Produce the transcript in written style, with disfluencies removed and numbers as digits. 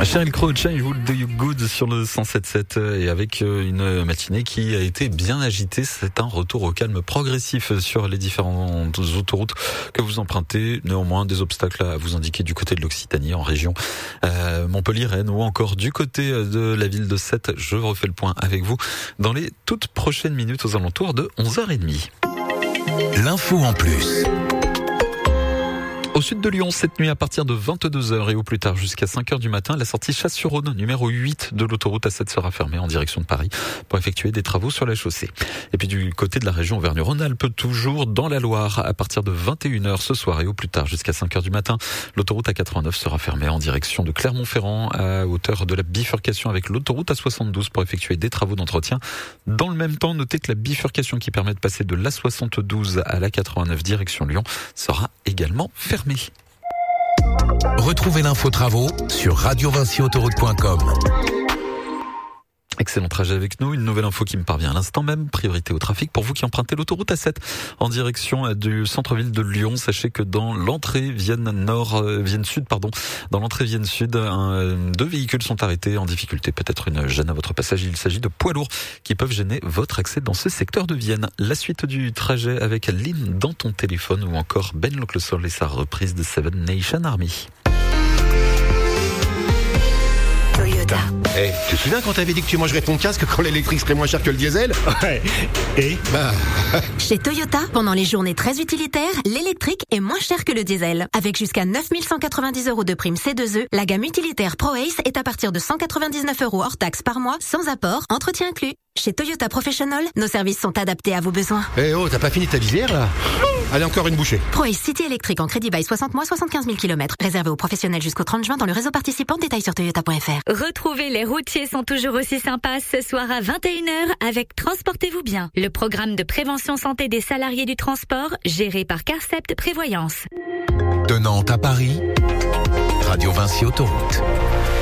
Sheryl Crow, Change Will Do You Good sur le 107.7 et avec une matinée qui a été bien agitée. C'est un retour au calme progressif sur les différentes autoroutes que vous empruntez. Néanmoins, des obstacles à vous indiquer du côté de l'Occitanie, en région Montpellier, Rennes ou encore du côté de la ville de Sète. Je refais le point avec vous dans les toutes prochaines minutes aux alentours de 11h30. L'info en plus. Au sud de Lyon, cette nuit à partir de 22h et au plus tard jusqu'à 5h du matin, la sortie Chasse-sur-Rhône, numéro 8 de l'autoroute A7 sera fermée en direction de Paris pour effectuer des travaux sur la chaussée. Et puis du côté de la région Auvergne-Rhône-Alpes, toujours dans la Loire, à partir de 21h ce soir et au plus tard jusqu'à 5h du matin, l'autoroute A89 sera fermée en direction de Clermont-Ferrand à hauteur de la bifurcation avec l'autoroute A72 pour effectuer des travaux d'entretien. Dans le même temps, notez que la bifurcation qui permet de passer de l'A72 à l'A89 direction Lyon sera également fermée. Retrouvez l'info travaux sur radiovinciautoroute.com. Excellent trajet avec nous. Une nouvelle info qui me parvient à l'instant même. Priorité au trafic pour vous qui empruntez l'autoroute A7 en direction du centre-ville de Lyon. Sachez que dans l'entrée Vienne Sud, dans l'entrée Vienne Sud, deux véhicules sont arrêtés en difficulté. Peut-être une gêne à votre passage. Il s'agit de poids lourds qui peuvent gêner votre accès dans ce secteur de Vienne. La suite du trajet avec l'hymne dans ton téléphone ou encore Ben Locle-Sol et sa reprise de Seven Nation Army. Toyota. Tu te souviens quand t'avais dit que tu mangerais ton casque quand l'électrique serait moins cher que le diesel? Ouais. Et Chez Toyota, pendant les journées très utilitaires, l'électrique est moins cher que le diesel. Avec jusqu'à 9 190 € de prime C2E, la gamme utilitaire ProAce est à partir de 199 € hors taxe par mois, sans apport, entretien inclus. Chez Toyota Professional, nos services sont adaptés à vos besoins. T'as pas fini ta visière là? Allez, encore une bouchée. ProAce City électrique en crédit by 60 mois, 75 000 km. Réservé aux professionnels jusqu'au 30 juin dans le réseau participant. Détails sur toyota.fr. Retrouvez Les Routiers sont toujours aussi sympas ce soir à 21h avec Transportez-vous bien, le programme de prévention santé des salariés du transport géré par Carcept Prévoyance. De Nantes à Paris, Radio Vinci Autoroute.